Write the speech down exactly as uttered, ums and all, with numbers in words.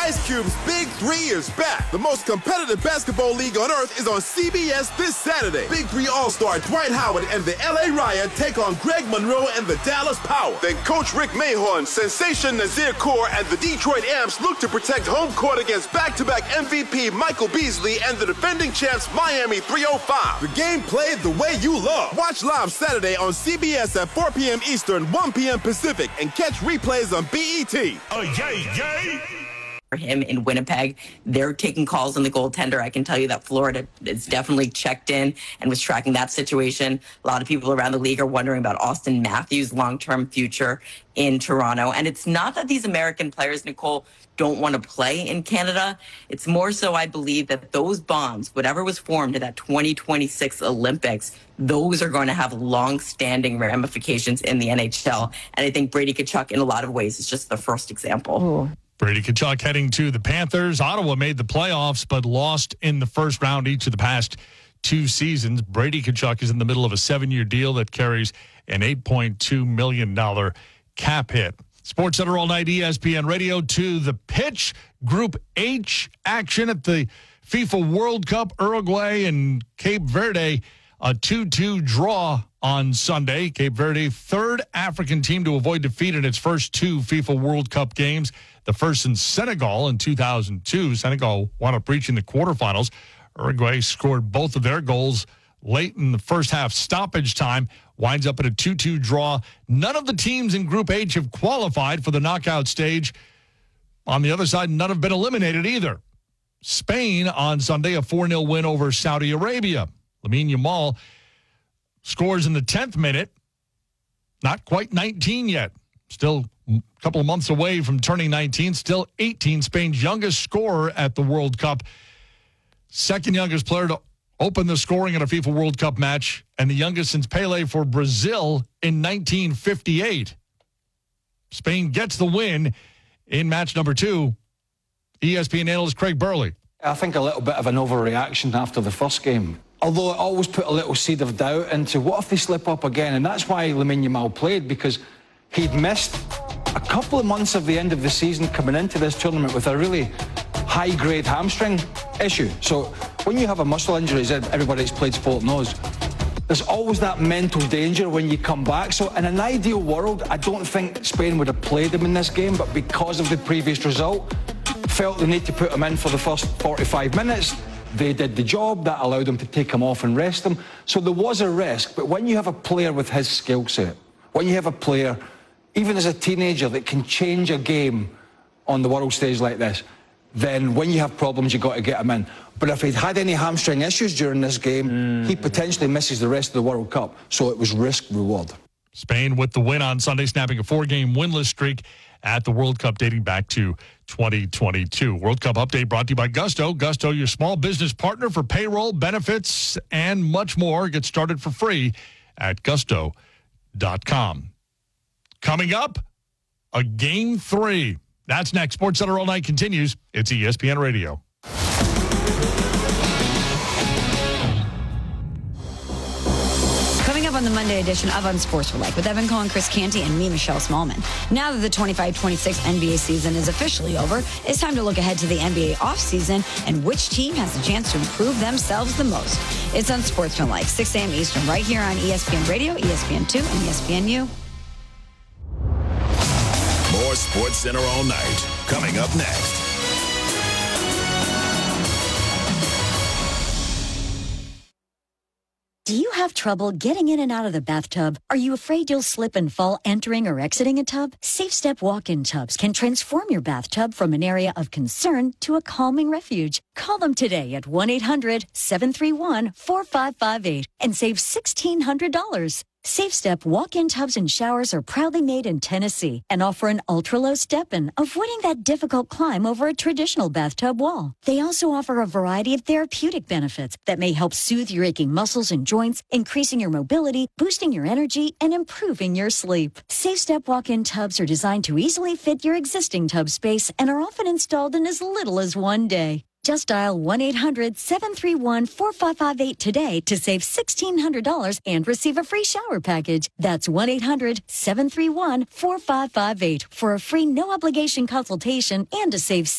Ice Cube's Big Three is back. The most competitive basketball league on earth is on C B S this Saturday. Big Three All-Star Dwight Howard and the L A Riot take on Greg Monroe and the Dallas Power. Then Coach Rick Mahorn, Sensation Nazir Kaur, and the Detroit Amps look to protect home court against back-to-back M V P Michael Beasley and the defending champs Miami three oh five. The game played the way you love. Watch live Saturday on C B S at four p.m. Eastern, one p.m. Pacific, and catch replays on B E T. Oh, yay, yay! For him in Winnipeg, they're taking calls on the goaltender. I can tell you that Florida is definitely checked in and was tracking that situation. A lot of people around the league are wondering about Austin Matthews' long-term future in Toronto. And it's not that these American players, Nicole, don't want to play in Canada. It's more so, I believe, that those bonds, whatever was formed in that twenty twenty-six Olympics, those are going to have long-standing ramifications in the N H L. And I think Brady Tkachuk, in a lot of ways, is just the first example. Ooh. Brady Tkachuk heading to the Panthers. Ottawa made the playoffs, but lost in the first round each of the past two seasons. Brady Tkachuk is in the middle of a seven-year deal that carries an eight point two million dollars cap hit. Sports Center all night, E S P N Radio to the pitch. Group H action at the FIFA World Cup. Uruguay and Cape Verde, a two two draw on Sunday. Cape Verde, third African team to avoid defeat in its first two FIFA World Cup games. The first in Senegal in two thousand two. Senegal wound up reaching the quarterfinals. Uruguay scored both of their goals late in the first half stoppage time. Winds up at a two two draw. None of the teams in Group H have qualified for the knockout stage. On the other side, none have been eliminated either. Spain on Sunday, a four nil win over Saudi Arabia. Lamine Yamal scores in the tenth minute. Not quite nineteen yet. Still a couple of months away from turning nineteen. Still eighteen. Spain's youngest scorer at the World Cup. Second youngest player to open the scoring in a FIFA World Cup match. And the youngest since Pele for Brazil in nineteen fifty-eight. Spain gets the win in match number two. E S P N analyst Craig Burley. I think a little bit of an overreaction after the first game. Although it always put a little seed of doubt into what if they slip up again? And that's why Lamine Yamal played, because he'd missed a couple of months of the end of the season coming into this tournament with a really high-grade hamstring issue. So when you have a muscle injury, as everybody that's played sport knows, there's always that mental danger when you come back. So in an ideal world, I don't think Spain would have played him in this game, but because of the previous result, felt the need to put him in for the first forty-five minutes. They did the job. That allowed them to take him off and rest him. So there was a risk. But when you have a player with his skill set, when you have a player, even as a teenager, that can change a game on the world stage like this, then when you have problems, you've got to get him in. But if he'd had any hamstring issues during this game, mm. he potentially misses the rest of the World Cup. So it was risk-reward. Spain with the win on Sunday, snapping a four-game winless streak at the World Cup dating back to twenty twenty-two. World Cup update brought to you by Gusto. Gusto, your small business partner for payroll, benefits, and much more. Get started for free at gusto dot com. Coming up, a game three. That's next. Sports Center all night continues. It's E S P N Radio. Coming up on the Monday edition of Unsportsmanlike with Evan Cohen, Chris Canty, and me, Michelle Smallman. Now that the twenty-five twenty-six N B A season is officially over, it's time to look ahead to the N B A offseason and which team has the chance to improve themselves the most. It's Unsportsmanlike, six a.m. Eastern, right here on E S P N Radio, E S P N two, and E S P N U. More Sports Center all night. Coming up next. Do you have trouble getting in and out of the bathtub? Are you afraid you'll slip and fall entering or exiting a tub? Safe Step walk-in tubs can transform your bathtub from an area of concern to a calming refuge. Call them today at one eight hundred seven three one four five five eight and save sixteen hundred dollars. Safe Step walk-in tubs and showers are proudly made in Tennessee and offer an ultra-low step-in, avoiding that difficult climb over a traditional bathtub wall. They also offer a variety of therapeutic benefits that may help soothe your aching muscles and joints, increasing your mobility, boosting your energy, and improving your sleep. Safe Step walk-in tubs are designed to easily fit your existing tub space and are often installed in as little as one day. Just dial one eight hundred seven three one four five five eight today to save sixteen hundred dollars and receive a free shower package. That's one eight hundred seven three one four five five eight for a free no-obligation consultation and to save